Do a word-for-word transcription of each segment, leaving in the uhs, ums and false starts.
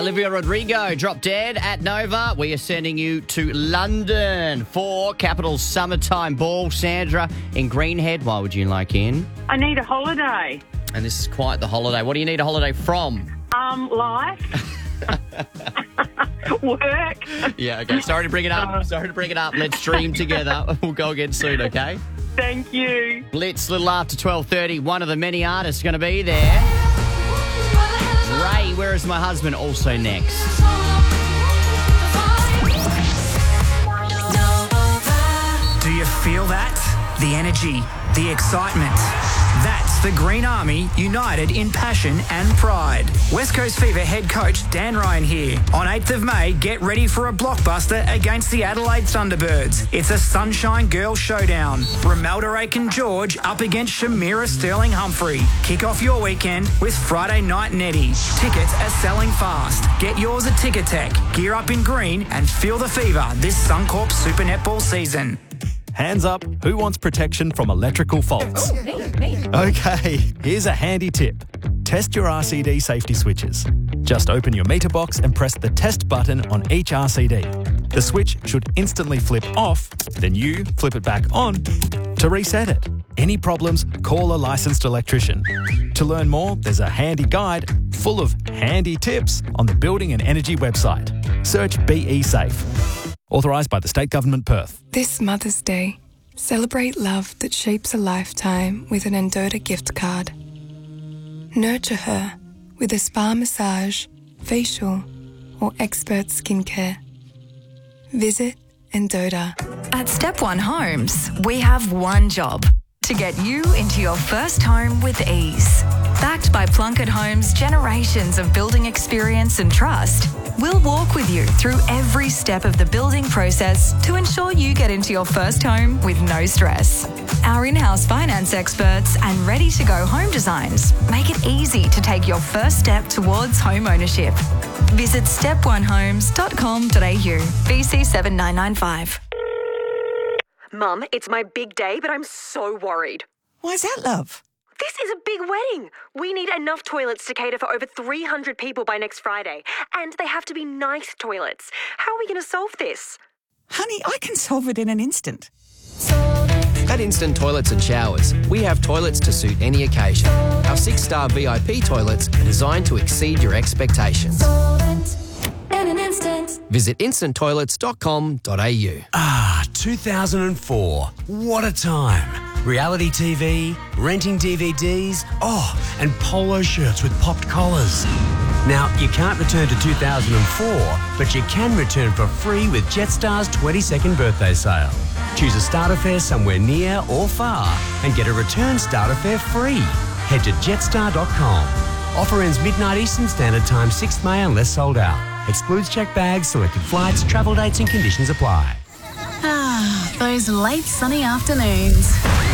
Olivia Rodrigo, Drop Dead at Nova. We are sending you to London for Capital's Summertime Ball. Sandra in Greenhead, why would you like in? I need a holiday. And this is quite the holiday. What do you need a holiday from? Um, life. Work. Yeah, okay. Sorry to bring it up. Sorry to bring it up. Let's stream together. We'll go again soon, okay? Thank you. Blitz, little after twelve thirty. One of the many artists going to be there. Ray, Where Is My Husband, also next. Do you feel that? The energy, the excitement. That's the Green Army united in passion and pride. West Coast Fever head coach Dan Ryan here. On eighth of May, get ready for a blockbuster against the Adelaide Thunderbirds. It's a Sunshine Girl showdown. Romelda Aiken-George up against Shamira Sterling Humphrey. Kick off your weekend with Friday Night Netty. Tickets are selling fast. Get yours at Ticketek. Gear up in green and feel the fever this Suncorp Super Netball season. Hands up, who wants protection from electrical faults? Okay, here's a handy tip. Test your R C D safety switches. Just open your meter box and press the test button on each R C D. The switch should instantly flip off, then you flip it back on to reset it. Any problems, call a licensed electrician. To learn more, there's a handy guide full of handy tips on the Building and Energy website. Search B E Safe. Authorised by the State Government, Perth. This Mother's Day, celebrate love that shapes a lifetime with an Endota gift card. Nurture her with a spa massage, facial, or expert skincare. Visit Endota. At Step One Homes, we have one job: to get you into your first home with ease. Backed by Plunkett Homes' generations of building experience and trust, we'll walk with you through every step of the building process to ensure you get into your first home with no stress. Our in-house finance experts and ready-to-go home designs make it easy to take your first step towards home ownership. Visit step one homes dot com dot a u. B C seven nine nine five. Mum, it's my big day, but I'm so worried. Why's that, love? This is a big wedding. We need enough toilets to cater for over three hundred people by next Friday. And they have to be nice toilets. How are we going to solve this? Honey, I can solve it in an instant. At Instant Toilets and Showers, we have toilets to suit any occasion. Our six-star V I P toilets are designed to exceed your expectations. Visit instant toilets dot com dot a u. Ah, two thousand four. What a time. Reality T V, renting D V Ds, oh, and polo shirts with popped collars. Now, you can't return to two thousand four, but you can return for free with Jetstar's twenty-second birthday sale. Choose a starter fare somewhere near or far and get a return starter fare free. Head to jetstar dot com. Offer ends midnight Eastern Standard Time, sixth of May unless sold out. Excludes checked bags, selected flights, travel dates and conditions apply. Ah, those late sunny afternoons.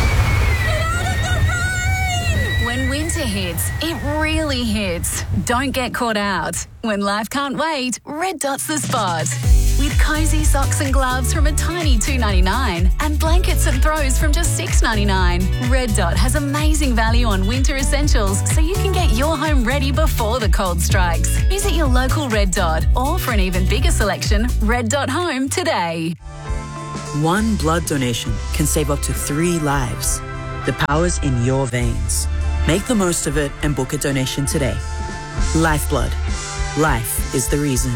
When winter hits, it really hits. Don't get caught out. When life can't wait, Red Dot's the spot. With cosy socks and gloves from a tiny two dollars ninety-nine and blankets and throws from just six dollars ninety-nine. Red Dot has amazing value on winter essentials so you can get your home ready before the cold strikes. Visit your local Red Dot or for an even bigger selection, red dot home today. One blood donation can save up to three lives. The power's in your veins. Make the most of it and book a donation today. Lifeblood. Life is the reason.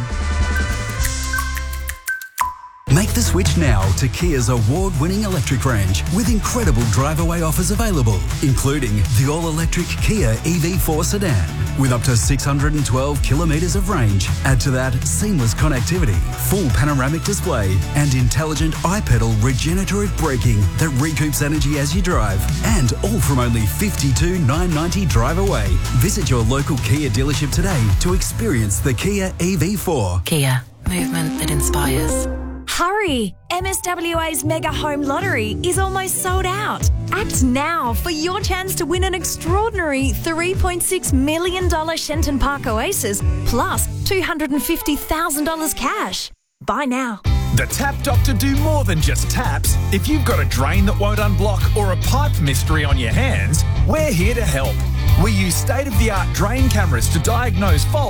Make the switch now to Kia's award-winning electric range with incredible drive-away offers available, including the all-electric Kia E V four sedan with up to six hundred twelve kilometres of range. Add to that seamless connectivity, full panoramic display and intelligent iPedal regenerative braking that recoups energy as you drive. And all from only fifty-two thousand nine hundred ninety drive away. Visit your local Kia dealership today to experience the Kia E V four. Kia, movement that inspires. Hurry! M S W A's Mega Home Lottery is almost sold out. Act now for your chance to win an extraordinary three point six million dollars Shenton Park Oasis plus two hundred fifty thousand dollars cash. Buy now. The Tap Doctor do more than just taps. If you've got a drain that won't unblock or a pipe mystery on your hands, we're here to help. We use state-of-the-art drain cameras to diagnose faults